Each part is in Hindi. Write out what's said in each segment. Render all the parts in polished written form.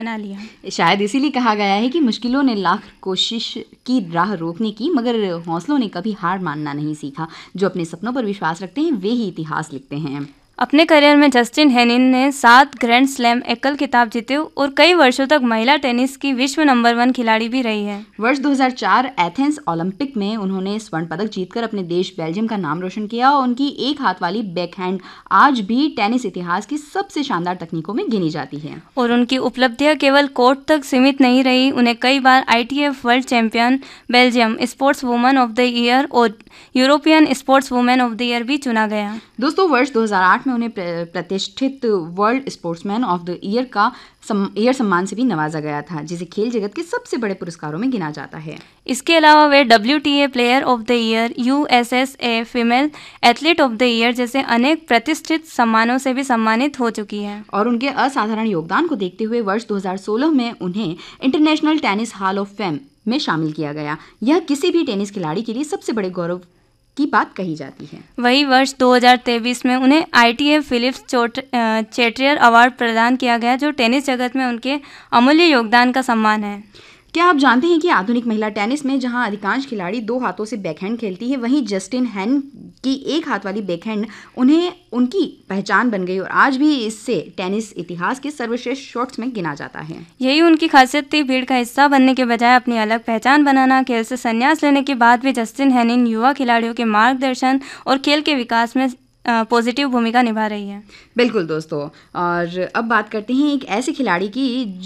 बना लिया। शायद इसीलिए कहा गया है कि मुश्किलों ने लाख कोशिश की राह रोकने की, मगर हौसलों ने कभी हार मानना नहीं सीखा। जो अपने सपनों पर विश्वास रखते हैं वे ही इतिहास लिखते हैं। अपने करियर में जस्टिन हेनिन ने 7 ग्रैंड स्लैम एकल खिताब जीते और कई वर्षों तक महिला टेनिस की विश्व नंबर 1 खिलाड़ी भी रही है। वर्ष 2004 एथेंस ओलंपिक में उन्होंने स्वर्ण पदक जीतकर अपने देश बेल्जियम का नाम रोशन किया और उनकी एक हाथ वाली बैकहैंड आज भी टेनिस इतिहास की सबसे शानदार तकनीकों में गिनी जाती है। और उनकी उपलब्धियां केवल कोर्ट तक सीमित नहीं रही, उन्हें कई बार ITF world champion, Belgium sports woman of the year और European sports women of the year भी चुना गया। दोस्तों, वर्ष 2008 में उन्हें प्रतिष्ठित world sportsman of the year का सम्मान से भी नवाजा गया था, जिसे खेल जगत के सबसे बड़े पुरस्कारों में गिना जाता है। इसके अलावा वे WTA player of the year, USSA female athlete of the year जैसे अनेक प्रतिष्ठित सम्मानों से भी सम्मानित हो चुकी है। और उनके असाधारण योगदान को देखते हुए वर्ष 2016 में उन्हें international tennis hall of fame में शामिल किया गया। यह किसी भी टेनिस खिलाड़ी के लिए सबसे बड़े गौरव की बात कही जाती है। वही वर्ष 2023 में उन्हें ITF फिलिप्स चैट्रियर अवार्ड प्रदान किया गया, जो टेनिस जगत में उनके अमूल्य योगदान का सम्मान है। क्या आप जानते हैं कि आधुनिक महिला टेनिस में जहां अधिकांश खिलाड़ी 2 हाथों से बैकहैंड खेलती है, वहीं जस्टिन हेन की एक हाथ वाली बैकहैंड उन्हें उनकी पहचान बन गई और आज भी इससे टेनिस इतिहास के सर्वश्रेष्ठ शॉट्स में गिना जाता है। यही उनकी खासियत थी, भीड़ का हिस्सा बनने के बजाय अपनी अलग पहचान बनाना। खेल से संन्यास लेने के बाद भी जस्टिन हेनिन युवा खिलाड़ियों के मार्गदर्शन और खेल के विकास में पॉजिटिव भूमिका निभा रही है। बिल्कुल दोस्तों, और अब बात करते हैं एक ऐसे खिलाड़ी की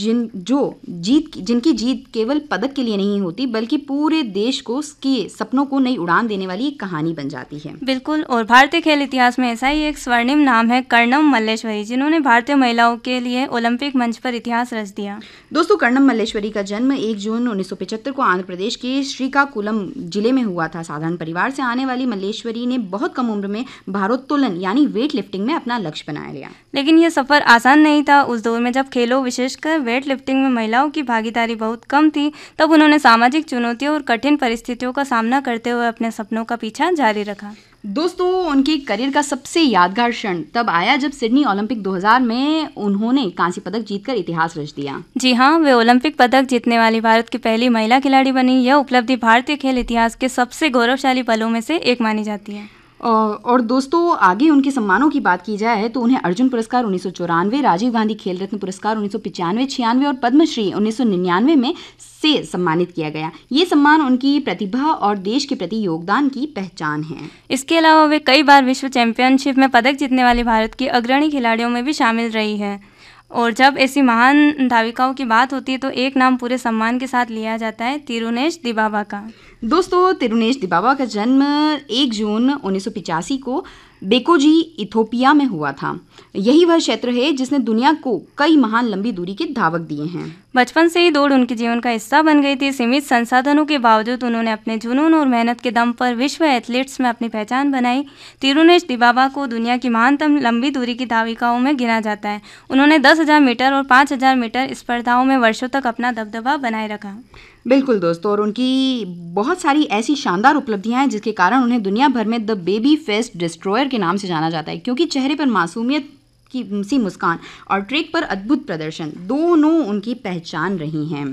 जिनकी जीत केवल पदक के लिए नहीं होती, बल्कि पूरे देश को उसके सपनों को नई उड़ान देने वाली एक कहानी बन जाती है। बिल्कुल, और भारतीय खेल इतिहास में ऐसा ही एक स्वर्णिम नाम है कर्णम मल्लेश्वरी, जिन्होंने भारतीय महिलाओं के लिए ओलंपिक मंच पर इतिहास रच दिया। दोस्तों, कर्णम मल्लेश्वरी का जन्म 1 जून 1975 को आंध्र प्रदेश के श्रीकाकुलम जिले में हुआ था। साधारण परिवार से आने वाली मल्लेश्वरी ने बहुत कम उम्र में भारोत्तोलन यानी वेट लिफ्टिंग में अपना लक्ष्य बना लिया। लेकिन यह सफर आसान नहीं था। उस दौर में जब खेलों, विशेषकर वेट लिफ्टिंग में महिलाओं की भागीदारी बहुत कम थी, तब उन्होंने सामाजिक चुनौतियों और कठिन परिस्थितियों का सामना करते हुए अपने सपनों का पीछा जारी रखा। दोस्तों, उनके करियर का सबसे यादगार क्षण तब आया जब सिडनी ओलंपिक 2000 में उन्होंने कांस्य पदक जीतकर इतिहास रच दिया। जी हाँ, वे ओलंपिक पदक जीतने वाली भारत की पहली महिला खिलाड़ी बनी। यह उपलब्धि भारतीय खेल इतिहास के सबसे गौरवशाली पलों में से एक मानी जाती है। और दोस्तों, आगे उनके सम्मानों की बात की जाए तो उन्हें अर्जुन पुरस्कार 1994, राजीव गांधी खेल रत्न पुरस्कार 1995, 96 और पद्मश्री 1999 में से सम्मानित किया गया। ये सम्मान उनकी प्रतिभा और देश के प्रति योगदान की पहचान है। इसके अलावा वे कई बार विश्व चैंपियनशिप में पदक जीतने वाली भारत की अग्रणी खिलाड़ियों में भी शामिल रही है। और जब ऐसी महान धाविकाओं की बात होती है तो एक नाम पूरे सम्मान के साथ लिया जाता है, तिरुनेश दिबाबा का। दोस्तों, तिरुनेश दिबाबा का जन्म 1 जून 1985 को बेकोजी, इथोपिया में हुआ था। यही वह क्षेत्र है जिसने दुनिया को कई महान लंबी दूरी के धावक दिए हैं। बचपन से ही दौड़ उनके जीवन का हिस्सा बन गई थी। सीमित संसाधनों के बावजूद उन्होंने अपने जुनून और मेहनत के दम पर विश्व एथलीट्स में अपनी पहचान बनाई। तिरुनेश दिबाबा को दुनिया की महानतम लंबी दूरी की धाविकाओं में गिना जाता है। उन्होंने 10,000 मीटर और 5,000 मीटर स्पर्धाओं में वर्षों तक अपना दबदबा बनाए रखा। बिल्कुल दोस्तों, और उनकी बहुत सारी ऐसी शानदार उपलब्धियां हैं जिसके कारण उन्हें दुनिया भर में द बेबी फेस डिस्ट्रॉयर के नाम से जाना जाता है, क्योंकि चेहरे पर मासूमियत की सी मुस्कान और ट्रैक पर अद्भुत प्रदर्शन दोनों उनकी पहचान रही हैं।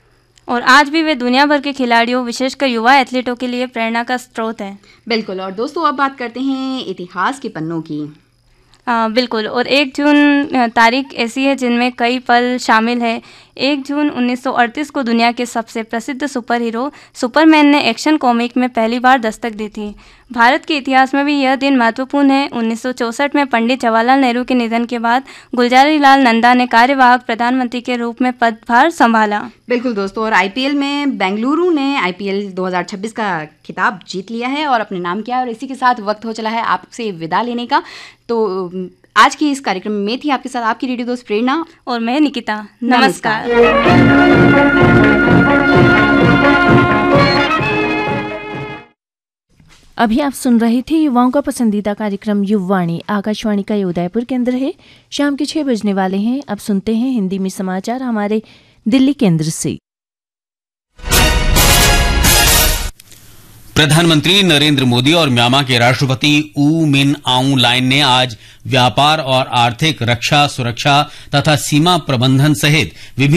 और आज भी वे दुनिया भर के खिलाड़ियों, विशेषकर युवा एथलीटों के लिए प्रेरणा का स्रोत है। बिल्कुल, और दोस्तों अब बात करते हैं इतिहास के पन्नों की। बिल्कुल, और 1 जून तारीख ऐसी है जिनमें कई पल शामिल है। 1 जून 1938 को दुनिया के सबसे प्रसिद्ध सुपर हीरो सुपरमैन ने एक्शन कॉमिक में पहली बार दस्तक दी थी। भारत के इतिहास में भी यह दिन महत्वपूर्ण है। 1964 में पंडित जवाहरलाल नेहरू के निधन के बाद गुलजारी लाल नंदा ने कार्यवाहक प्रधानमंत्री के रूप में पदभार संभाला। बिल्कुल दोस्तों, और IPL में बेंगलुरु ने IPL 2026 का खिताब जीत लिया है और अपने नाम किया। और इसी के साथ वक्त हो चला है आपसे विदा लेने का। तो आज की इस कार्यक्रम में थी आपके साथ आपकी रेडियो दोस्त प्रेरणा और मैं निकिता। नमस्कार। अभी आप सुन रहे थे युवाओं का पसंदीदा कार्यक्रम युववाणी। आकाशवाणी का ये उदयपुर केंद्र है। शाम के 6 बजने वाले हैं। अब सुनते हैं हिंदी में समाचार हमारे दिल्ली केंद्र से। प्रधानमंत्री नरेंद्र मोदी और म्यांमार के राष्ट्रपति ऊ मिन आउंग लाइन ने आज व्यापार और आर्थिक, रक्षा, सुरक्षा तथा सीमा प्रबंधन सहित विभिन्न